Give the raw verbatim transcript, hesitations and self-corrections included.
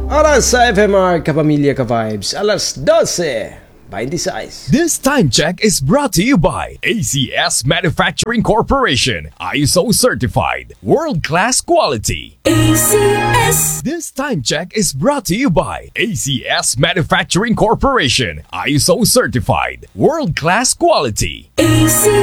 Oras sa F M R Kapamilya Ka-Vibes, alas dose twenty-six. This time check is brought to you by A C S Manufacturing Corporation, I S O certified, world-class quality. A C S. This time check is brought to you by A C S Manufacturing Corporation, I S O certified, world-class quality. A C